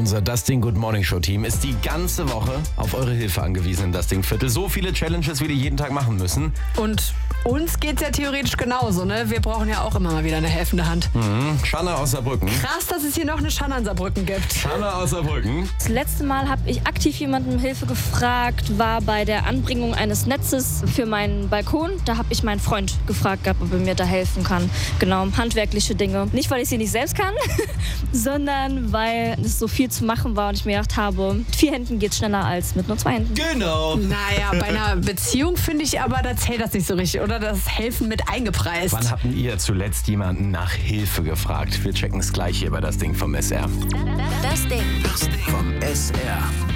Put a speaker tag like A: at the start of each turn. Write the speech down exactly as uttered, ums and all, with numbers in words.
A: Unser Das Ding Good Morning Show Team ist die ganze Woche auf eure Hilfe angewiesen in Das Ding Viertel. So viele Challenges, wie die jeden Tag machen müssen.
B: Und uns geht's ja theoretisch genauso, ne? Wir brauchen ja auch immer mal wieder eine helfende Hand.
A: Mhm. Schanna aus Saarbrücken.
B: Krass, dass es hier noch eine Schanna in Saarbrücken gibt.
A: Schanna aus Saarbrücken.
C: Das letzte Mal habe ich aktiv jemanden um Hilfe gefragt, war bei der Anbringung eines Netzes für meinen Balkon. Da habe ich meinen Freund gefragt gehabt, ob er mir da helfen kann. Genau, handwerkliche Dinge. Nicht, weil ich sie nicht selbst kann, sondern weil es so viel zu machen war und ich mir gedacht habe, mit vier Händen geht es schneller als mit nur zwei Händen.
A: Genau.
B: Naja, bei einer Beziehung finde ich aber, da zählt das nicht so richtig, oder? Das Helfen mit eingepreist.
A: Wann habt ihr zuletzt jemanden nach Hilfe gefragt? Wir checken es gleich hier bei Das Ding vom S R.
D: Das Ding.
E: Das Ding vom S R.